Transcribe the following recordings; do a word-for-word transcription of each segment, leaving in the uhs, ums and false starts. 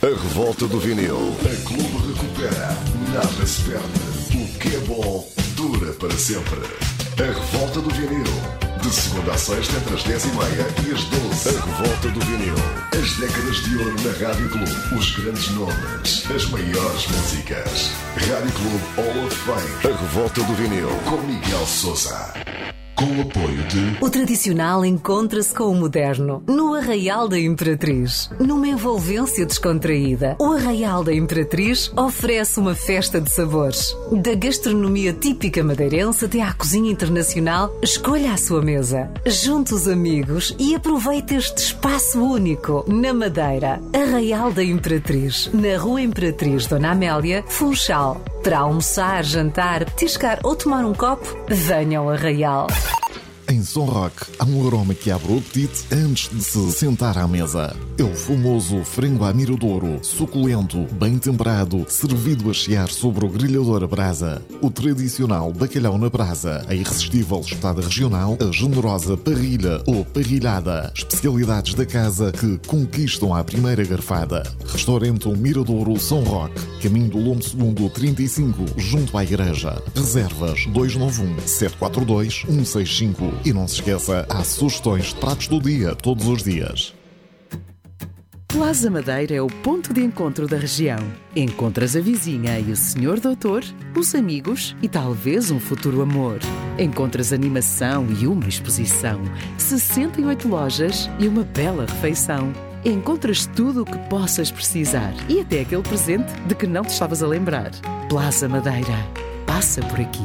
A revolta do vinil. A Clube recupera, nada se perde. O que é bom dura para sempre. A revolta do vinil. De segunda a sexta, entre as dez e meia e as doze. A revolta do vinil. As décadas de ouro na Rádio Clube. Os grandes nomes. As maiores músicas. Rádio Clube Hall of Fame. A revolta do vinil. Com Miguel Sousa. Com o apoio de... O tradicional encontra-se com o moderno no Arraial da Imperatriz. Numa envolvência descontraída, o Arraial da Imperatriz oferece uma festa de sabores. Da gastronomia típica madeirense até à cozinha internacional, escolha a sua mesa. Junte os amigos e aproveite este espaço único na Madeira. Arraial da Imperatriz, na Rua Imperatriz Dona Amélia, Funchal. Para almoçar, jantar, petiscar ou tomar um copo, venha ao Arraial. Em São Roque, há um aroma que abre o apetite antes de se sentar à mesa. É o famoso frango à miradouro, suculento, bem temperado, servido a chiar sobre o grelhador a brasa. O tradicional bacalhau na brasa, a irresistível estada regional, a generosa parrilha ou parrilhada. Especialidades da casa que conquistam à primeira garfada. Restaurante Miradouro São Roque, caminho do Lombo Segundo trinta e cinco, junto à igreja. Reservas dois nove um, sete quatro dois, um seis cinco. E não se esqueça, há sugestões de pratos do dia, todos os dias. Plaza Madeira é o ponto de encontro da região. Encontras a vizinha e o senhor doutor, os amigos e talvez um futuro amor. Encontras animação e uma exposição, sessenta e oito lojas e uma bela refeição. Encontras tudo o que possas precisar e até aquele presente de que não te estavas a lembrar. Plaza Madeira. Passa por aqui.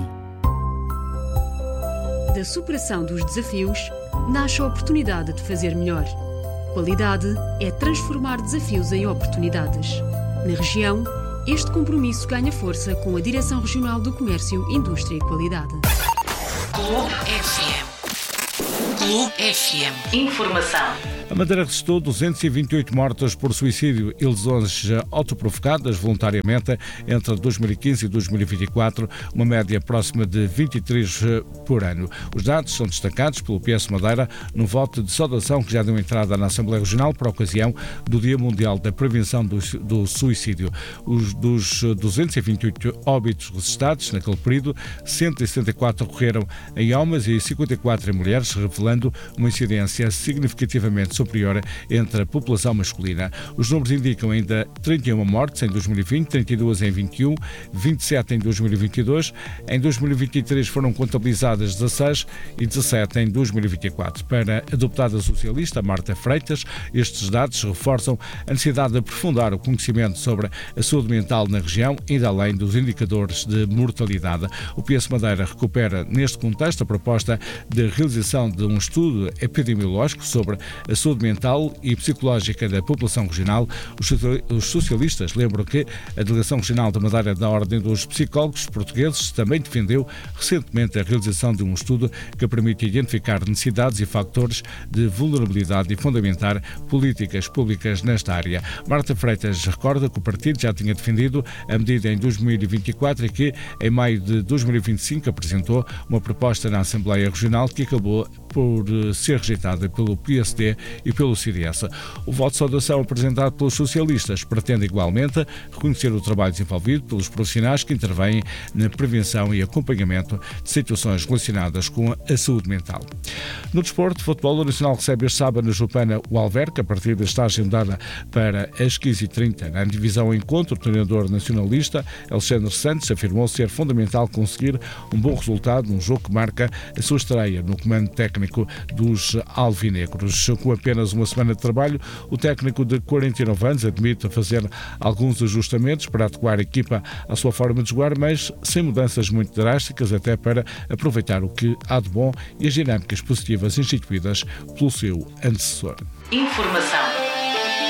Da superação dos desafios, nasce a oportunidade de fazer melhor. Qualidade é transformar desafios em oportunidades. Na região, este compromisso ganha força com a Direção Regional do Comércio, Indústria e Qualidade. Clube F M. Clube F M. Informação. A Madeira registrou duzentas e vinte e oito mortes por suicídio e lesões autoprovocadas voluntariamente entre dois mil e quinze e dois mil e vinte e quatro, uma média próxima de vinte e três por ano. Os dados são destacados pelo P S Madeira num voto de saudação que já deu entrada na Assembleia Regional por ocasião do Dia Mundial da Prevenção do, do Suicídio. Os dos duzentos e vinte e oito óbitos registrados naquele período, cento e setenta e quatro ocorreram em homens e cinquenta e quatro em mulheres, revelando uma incidência significativamente superior entre a população masculina. Os números indicam ainda trinta e uma mortes em dois mil e vinte, trinta e duas em vinte e um, vinte e sete em dois mil e vinte e dois. Em dois mil e vinte e três foram contabilizadas dezasseis e dezassete em dois mil e vinte e quatro. Para a deputada socialista Marta Freitas, estes dados reforçam a necessidade de aprofundar o conhecimento sobre a saúde mental na região, ainda além dos indicadores de mortalidade. O P S Madeira recupera, neste contexto, a proposta de realização de um estudo epidemiológico sobre a saúde mental e psicológica da população regional. Os socialistas lembram que a Delegação Regional da Madeira da Ordem dos Psicólogos Portugueses também defendeu recentemente a realização de um estudo que permite identificar necessidades e fatores de vulnerabilidade e fundamentar políticas públicas nesta área. Marta Freitas recorda que o partido já tinha defendido a medida em dois mil e vinte e quatro e que, em maio de dois mil e vinte e cinco, apresentou uma proposta na Assembleia Regional que acabou por ser rejeitada pelo P S D e pelo C D S. O voto de saudação apresentado pelos socialistas pretende igualmente reconhecer o trabalho desenvolvido pelos profissionais que intervêm na prevenção e acompanhamento de situações relacionadas com a saúde mental. No desporto, o futebol nacional recebe este sábado na Jupana o Alverca, a partir da estágio mudada para as quinze e trinta. Na divisão encontro, o treinador nacionalista Alexandre Santos afirmou ser fundamental conseguir um bom resultado num jogo que marca a sua estreia no comando técnico dos alvinegros. Com apenas uma semana de trabalho, o técnico de quarenta e nove anos admite fazer alguns ajustamentos para adequar a equipa à sua forma de jogar, mas sem mudanças muito drásticas, até para aproveitar o que há de bom e as dinâmicas positivas instituídas pelo seu antecessor. Informação.